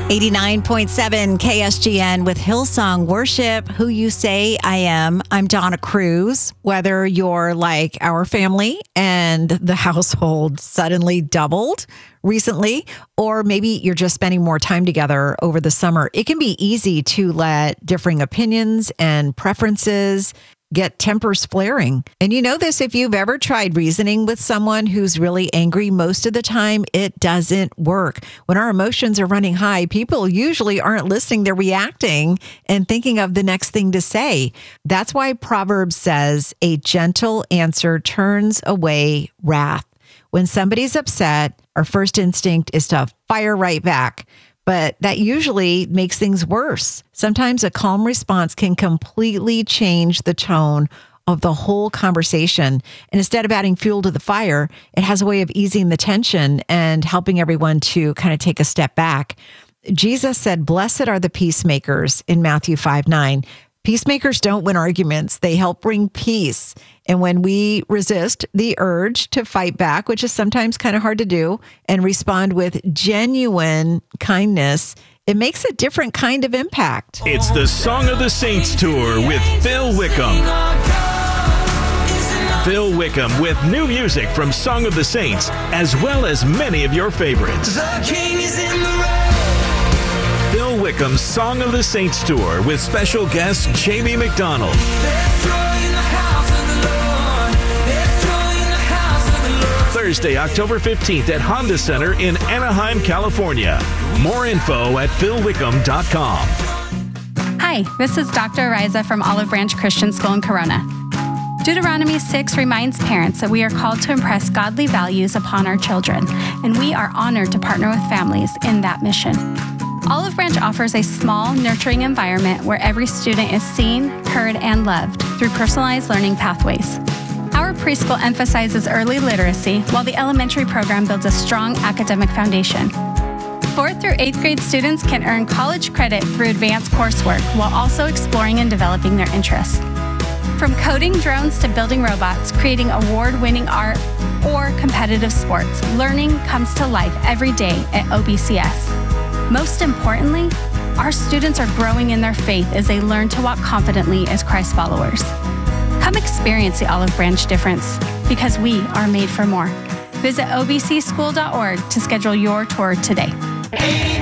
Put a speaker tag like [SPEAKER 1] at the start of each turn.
[SPEAKER 1] 89.7 KSGN with Hillsong Worship, Who You Say I Am. I'm Donna Cruz. Whether you're like our family and the household suddenly doubled recently, or maybe you're just spending more time together over the summer, it can be easy to let differing opinions and preferences get tempers flaring. And you know this if you've ever tried reasoning with someone who's really angry. Most of the time, it doesn't work. When our emotions are running high, people usually aren't listening. They're reacting and thinking of the next thing to say. That's why Proverbs says, a gentle answer turns away wrath. When somebody's upset, our first instinct is to fire right back. But that usually makes things worse. Sometimes a calm response can completely change the tone of the whole conversation. And instead of adding fuel to the fire, it has a way of easing the tension and helping everyone to kind of take a step back. Jesus said, "Blessed are the peacemakers" in Matthew 5:9. Peacemakers don't win arguments. They help bring peace. And when we resist the urge to fight back, which is sometimes kind of hard to do, and respond with genuine kindness, it makes a different kind of impact.
[SPEAKER 2] It's the Song of the Saints Tour with Phil Wickham. Phil Wickham with new music from Song of the Saints, as well as many of your favorites.
[SPEAKER 3] The King is in the room.
[SPEAKER 2] Phil Wickham's Song of the Saints Tour with special guest Jamie McDonald.
[SPEAKER 3] There's joy in the house of the Lord. There's joy in the house of the Lord.
[SPEAKER 2] Thursday, October 15th at Honda Center in Anaheim, California. More info at philwickham.com.
[SPEAKER 4] Hi, this is Dr. Ariza from Olive Branch Christian School in Corona. Deuteronomy 6 reminds parents that we are called to impress godly values upon our children, and we are honored to partner with families in that mission. Olive Branch offers a small, nurturing environment where every student is seen, heard, and loved through personalized learning pathways. Our preschool emphasizes early literacy, while the elementary program builds a strong academic foundation. 4th through 8th grade students can earn college credit through advanced coursework while also exploring and developing their interests. From coding drones to building robots, creating award-winning art, or competitive sports, learning comes to life every day at OBCS. Most importantly, our students are growing in their faith as they learn to walk confidently as Christ followers. Come experience the Olive Branch difference, because we are made for more. Visit obcschool.org to schedule your tour today.